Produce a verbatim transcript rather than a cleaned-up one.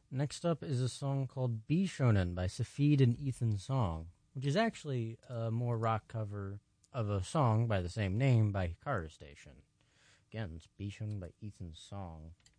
Next up is a song called Bishonen by Safid and Ethan Song, which is actually a more rock cover of a song by the same name by Hikaru Station. Again, it's Bishonen by Ethan Song.